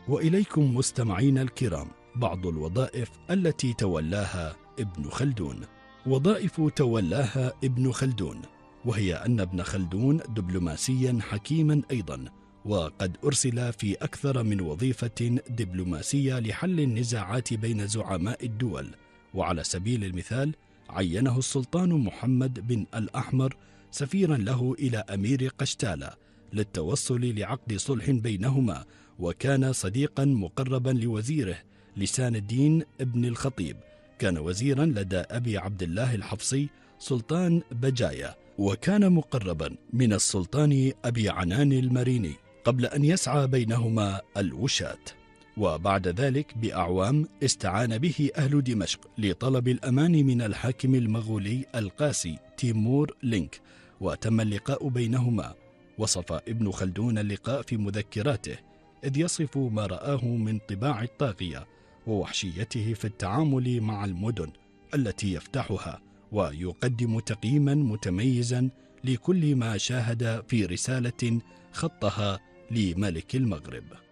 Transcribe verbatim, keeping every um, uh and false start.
وإليكم مستمعين الكرام بعض الوظائف التي تولاها ابن خلدون. وظائف تولاها ابن خلدون، وهي أن ابن خلدون دبلوماسيا حكيما أيضا، وقد أرسل في أكثر من وظيفة دبلوماسية لحل النزاعات بين زعماء الدول. وعلى سبيل المثال عينه السلطان محمد بن الأحمر سفيرا له إلى أمير قشتالة للتوصل لعقد صلح بينهما، وكان صديقا مقربا لوزيره لسان الدين ابن الخطيب، كان وزيرا لدى أبي عبد الله الحفصي سلطان بجاية، وكان مقربا من السلطان أبي عنان المريني قبل أن يسعى بينهما الوشاة. وبعد ذلك بأعوام استعان به أهل دمشق لطلب الأمان من الحاكم المغولي القاسي تيمور لينك، وتم اللقاء بينهما. وصف ابن خلدون اللقاء في مذكراته، إذ يصف ما رآه من طباع الطاغية ووحشيته في التعامل مع المدن التي يفتحها، ويقدم تقييما متميزا لكل ما شاهد في رسالة خطها لملك المغرب.